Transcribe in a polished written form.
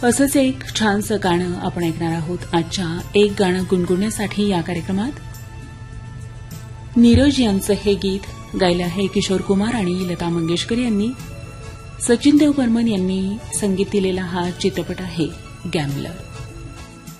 असंच एक छानसं गाणं आपण ऐकणार आहोत आजच्या एक गाणं गुणगुणण्यासाठी या कार्यक्रमात. नीरज यांचं हे गीत गायलं आहे किशोर कुमार आणि लता मंगेशकर यांनी. सचिन देव बर्मन यांनी संगीत दिलेला हा चित्रपट आहे गॅम्बलर.